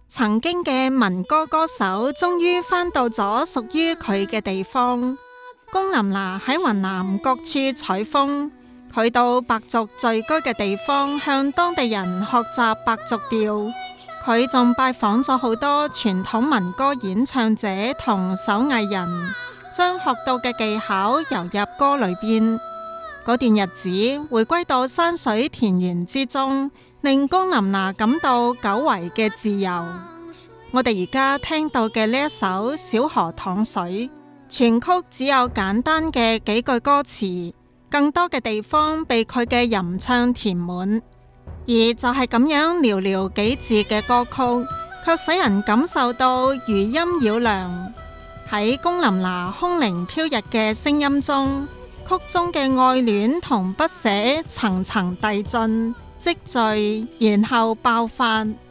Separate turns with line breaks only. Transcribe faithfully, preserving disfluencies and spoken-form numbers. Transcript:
曾經嘅民歌歌手終於返到咗屬於佢嘅地方。龔琳娜喺雲南各處採風，佢到白族聚居嘅地方，向當地人學習白族調。佢仲拜訪咗好多傳統民歌演唱者同手藝人，將學到嘅技巧游入歌裏邊。嗰段日子回歸到山水田園之中，令龔琳娜感到久違嘅自由。我哋而家聽到嘅呢一首《小河淌水》，全曲只有簡單嘅幾句歌詞，更多嘅地方被佢嘅吟唱填滿。而就係咁樣寥寥幾字嘅歌曲，卻使人感受到餘音繞梁。喺龔琳娜空靈飄逸嘅聲音中，曲中嘅愛戀同不捨層層遞進積聚，然後爆發。